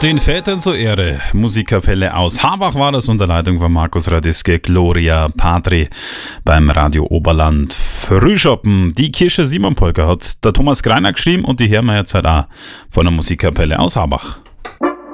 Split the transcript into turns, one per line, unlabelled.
Den Vätern zur Ehre. Musikkapelle aus Harbach war das unter Leitung von Markus Radiske, Gloria Patri beim Radio Oberland. Frühschoppen, die Kirsche Simon Polka hat der Thomas Greiner geschrieben und die hören wir jetzt halt auch von der Musikkapelle aus Harbach.